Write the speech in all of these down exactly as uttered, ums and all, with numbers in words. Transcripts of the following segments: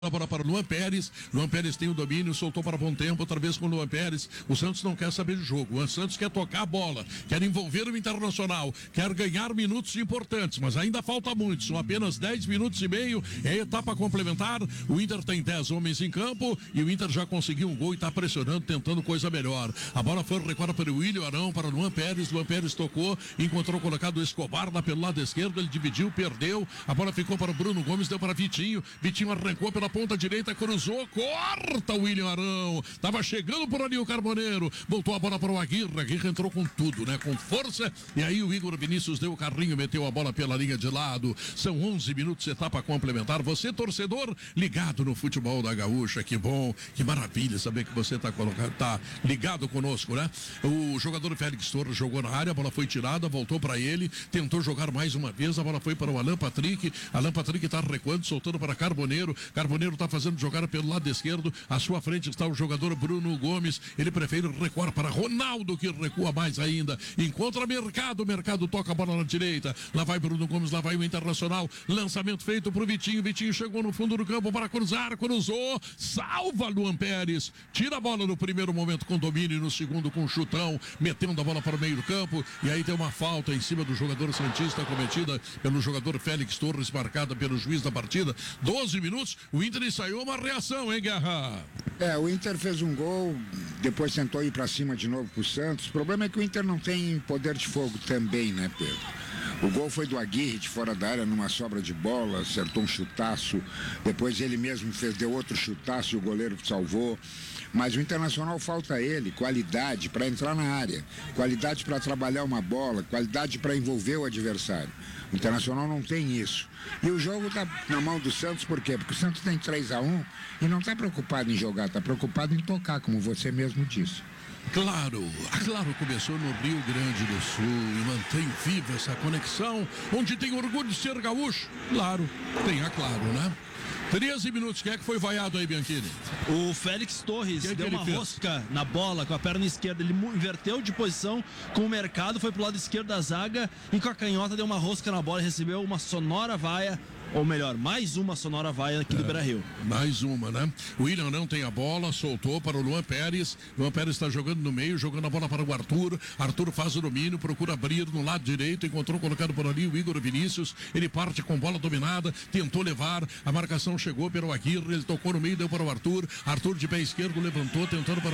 Bola para o Luan Pérez, Luan Pérez tem o domínio, soltou para bom tempo, outra vez com o Luan Pérez. O Santos não quer saber de jogo, o Santos quer tocar a bola, quer envolver o Internacional, quer ganhar minutos importantes, mas ainda falta muito, são apenas dez minutos e meio, é a etapa complementar. O Inter tem dez homens em campo e o Inter já conseguiu um gol e está pressionando, tentando coisa melhor. A bola foi recuada para o William Arão, para o Luan Pérez, Luan Pérez tocou, encontrou colocado o Escobar lá pelo lado esquerdo, ele dividiu, perdeu, a bola ficou para o Bruno Gomes, deu para Vitinho, Vitinho arrancou pela ponta direita, cruzou, corta o William Arão, tava chegando por ali o Carboneiro, voltou a bola para o Aguirre, Aguirre entrou com tudo, né, com força, e aí o Igor Vinícius deu o carrinho, meteu a bola pela linha de lado. São onze minutos, etapa complementar. Você, torcedor, ligado no futebol da Gaúcha, que bom, que maravilha saber que você tá colocado, tá ligado conosco, né? O jogador Félix Torres jogou na área, a bola foi tirada, voltou para ele, tentou jogar mais uma vez, a bola foi para o Alan Patrick, Alan Patrick tá recuando, soltando para Carboneiro, Carboneiro tá fazendo jogar pelo lado esquerdo, à sua frente está o jogador Bruno Gomes, ele prefere recuar para Ronaldo, que recua mais ainda, encontra Mercado, Mercado toca a bola na direita, lá vai Bruno Gomes, lá vai o Internacional, lançamento feito pro Vitinho, Vitinho chegou no fundo do campo para cruzar, cruzou, salva Luan Pérez, tira a bola no primeiro momento com domínio, no segundo com chutão, metendo a bola para o meio do campo, e aí tem uma falta em cima do jogador santista, cometida pelo jogador Félix Torres, marcada pelo juiz da partida. doze minutos, o Inter ensaiou uma reação, hein, Guerra? É, o Inter fez um gol, depois tentou ir para cima de novo pro Santos. O problema é que o Inter não tem poder de fogo também, né, Pedro? O gol foi do Aguirre de fora da área, numa sobra de bola, acertou um chutaço, depois ele mesmo fez, deu outro chutaço e o goleiro salvou. Mas o Internacional falta a ele qualidade para entrar na área, qualidade para trabalhar uma bola, qualidade para envolver o adversário. O Internacional não tem isso. E o jogo está na mão do Santos, por quê? Porque o Santos tem três a um e não está preocupado em jogar, está preocupado em tocar, como você mesmo disse. Claro, a Claro começou no Rio Grande do Sul e mantém viva essa conexão, onde tem orgulho de ser gaúcho. Claro, tem a Claro, né? treze minutos, quem é que foi vaiado aí, Bianchini? O Félix Torres que deu que uma fez? rosca na bola com a perna esquerda, ele inverteu de posição com o Mercado, foi pro lado esquerdo da zaga e com a canhota deu uma rosca na bola e recebeu uma sonora vaia, ou melhor, mais uma sonora vaia aqui é, do Beira-Rio. Mais uma, né? O William não tem a bola, soltou para o Luan Pérez, Luan Pérez está jogando no meio, jogando a bola para o Arthur, Arthur faz o domínio, procura abrir no lado direito, encontrou colocado por ali o Igor Vinícius, ele parte com bola dominada, tentou levar, a marcação chegou pelo Aguirre, ele tocou no meio, deu para o Arthur, Arthur de pé esquerdo levantou, tentando para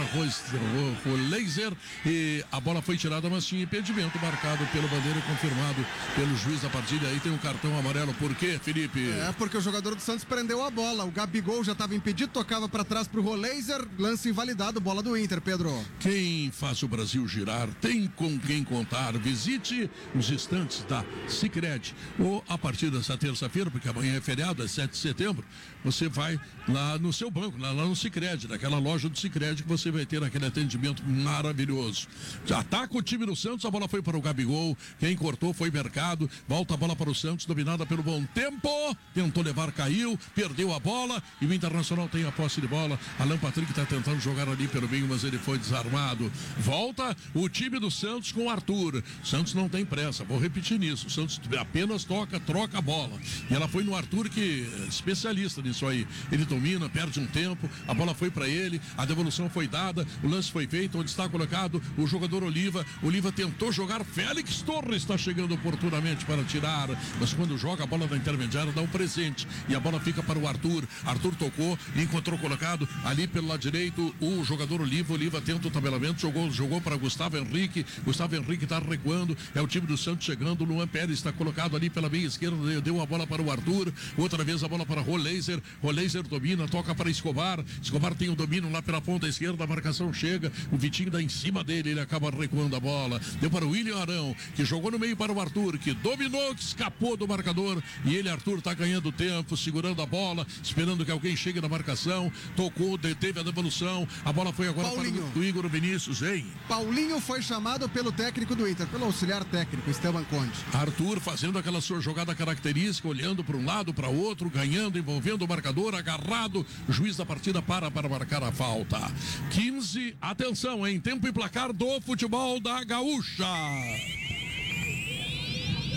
o, o laser, e a bola foi tirada, mas tinha impedimento marcado pelo bandeira, confirmado pelo juiz da partida. Aí tem um cartão amarelo, por quê, Felipe? É, porque o jogador do Santos prendeu a bola, o Gabigol já estava impedido, tocava para trás pro Roleiser, lance invalidado, bola do Inter, Pedro. Quem faz o Brasil girar tem com quem contar. Visite os estantes da Sicredi, ou a partir dessa terça-feira, porque amanhã é feriado, é sete de setembro, você vai lá no seu banco, lá, lá no Sicredi, naquela loja do Sicredi, que você vai ter aquele atendimento maravilhoso. Ataca o time do Santos, a bola foi para o Gabigol, quem cortou foi Mercado, volta a bola para o Santos, dominada pelo Bom Tempo, tentou levar, caiu, perdeu a bola e o Internacional tem a posse de bola. Alan Patrick está tentando jogar ali pelo meio, mas ele foi desarmado. Volta o time do Santos com o Arthur. Santos não tem pressa, vou repetir nisso. O Santos apenas toca, troca a bola. E ela foi no Arthur, que é especialista nisso aí. Ele domina, perde um tempo, a bola foi para ele, a devolução foi dada, o lance foi feito, onde está colocado o jogador Oliva. Oliva tentou jogar, Félix Torres está chegando oportunamente para tirar, mas quando joga a bola da intermediária dá um presente e a bola fica para o Arthur. Arthur tocou, encontrou colocado ali pelo lado direito o jogador Oliva. Oliva tenta o tabelamento, jogou, jogou para Gustavo Henrique. Gustavo Henrique está recuando, é o time do Santos chegando. Luan Pérez está colocado ali pela meia esquerda, deu a bola para o Arthur, outra vez a bola para Roleiser. Roleiser domina, toca para Escobar. Escobar tem o domínio lá pela ponta esquerda, a marcação chega, o Vitinho dá em cima dele, ele acaba recuando a bola. Deu para o William Arão, que jogou no meio para o Arthur, que dominou, que escapou do marcador, e ele, Arthur, está ganhando tempo, segurando a bola, esperando que alguém chegue na marcação. Tocou, deteve a devolução, a bola foi agora Paulinho. para o Igor Vinícius, hein? Paulinho foi chamado pelo técnico do Inter, pelo auxiliar técnico, Esteban Conde. Arthur fazendo aquela sua jogada característica, olhando para um lado, para outro, ganhando, envolvendo o marcador, agarrado, o juiz da partida para para marcar a falta. quinze, atenção, em tempo e placar do futebol da Gaúcha.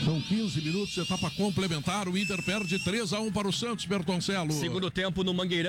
São quinze minutos, etapa complementar. O Inter perde três a um para o Santos, Bertoncello. Segundo tempo no Mangueirão.